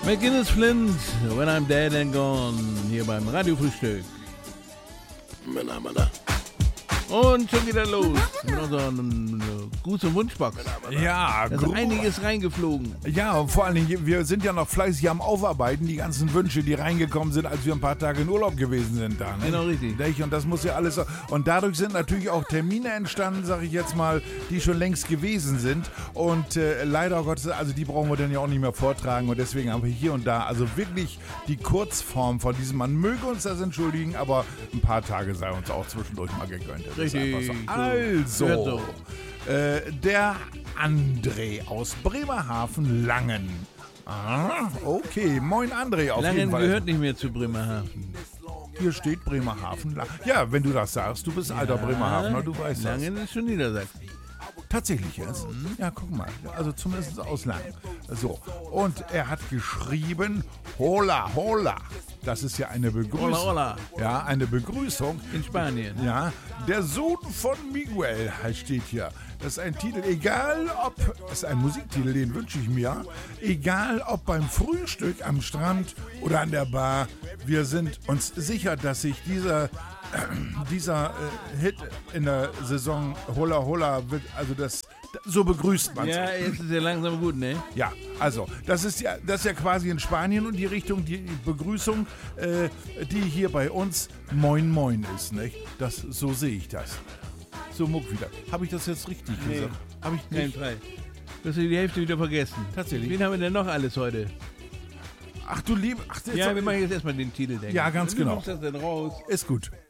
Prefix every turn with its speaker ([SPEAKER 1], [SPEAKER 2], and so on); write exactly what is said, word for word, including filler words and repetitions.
[SPEAKER 1] McGinnis Flint, When I'm Dead and Gone, hier beim Radiofrühstück.
[SPEAKER 2] Männer, Männer.
[SPEAKER 1] Und schon wieder los mit unseren äh, Gruß- und Wunschbox.
[SPEAKER 3] Ja,
[SPEAKER 1] Da ist einiges reingeflogen.
[SPEAKER 3] Ja, und vor allen Dingen, wir sind ja noch fleißig am Aufarbeiten, die ganzen Wünsche, die reingekommen sind, als wir ein paar Tage in Urlaub gewesen sind da. Ne?
[SPEAKER 1] Genau, richtig.
[SPEAKER 3] Nicht? Und das muss ja alles. Und dadurch sind natürlich auch Termine entstanden, sag ich jetzt mal, die schon längst gewesen sind. Und äh, leider Gottes, also die brauchen wir dann ja auch nicht mehr vortragen. Und deswegen haben wir hier und da also wirklich die Kurzform von diesem. Man möge uns das entschuldigen, aber ein paar Tage sei uns auch zwischendurch mal gegönnt. Das ist
[SPEAKER 1] Richtig.
[SPEAKER 3] einfach so.
[SPEAKER 1] Gehört
[SPEAKER 3] Also.
[SPEAKER 1] so.
[SPEAKER 3] Äh, der André aus Bremerhaven-Langen. Ah, okay. Moin André, auf jeden
[SPEAKER 1] Langen
[SPEAKER 3] Fall.
[SPEAKER 1] gehört nicht mehr zu Bremerhaven.
[SPEAKER 3] Hier steht Bremerhaven-Langen. Ja, wenn du das sagst, du bist alter Bremerhavener, du weißt das.
[SPEAKER 1] Langen ist schon Niedersachsen.
[SPEAKER 3] Tatsächlich jetzt? Ja, guck mal. Also zumindest aus Langen. So. Und er hat geschrieben, hola, hola. Das ist ja eine Begrüßung.
[SPEAKER 1] Hola, hola.
[SPEAKER 3] Ja, eine Begrüßung.
[SPEAKER 1] In Spanien.
[SPEAKER 3] Ja, der Sohn von Miguel steht hier. Das ist ein Titel, egal ob, das ist ein Musiktitel, den wünsche ich mir, egal ob beim Frühstück am Strand oder an der Bar, wir sind uns sicher, dass sich dieser, äh, dieser äh, Hit in der Saison Hola Hola wird, also das, so begrüßt man
[SPEAKER 1] Ja, jetzt ist ja langsam gut, ne?
[SPEAKER 3] ja, also, das ist ja, das ist ja quasi in Spanien und die Richtung, die Begrüßung, äh, die hier bei uns Moin Moin ist, nicht? Das, so sehe ich das. So, Muck wieder. Habe ich das jetzt richtig
[SPEAKER 1] Nee.
[SPEAKER 3] gesagt? Habe ich
[SPEAKER 1] Kein
[SPEAKER 3] nicht?
[SPEAKER 1] Fall. Du hast die Hälfte wieder vergessen.
[SPEAKER 3] Tatsächlich?
[SPEAKER 1] Wen haben wir denn noch alles heute?
[SPEAKER 3] Ach du lieb, ach, jetzt
[SPEAKER 1] Ja,
[SPEAKER 3] hab-
[SPEAKER 1] wir machen jetzt erstmal den Titel, denke
[SPEAKER 3] Ja,
[SPEAKER 1] ich.
[SPEAKER 3] ganz
[SPEAKER 1] Wie
[SPEAKER 3] genau.
[SPEAKER 1] kommst du das denn raus?
[SPEAKER 3] ist gut.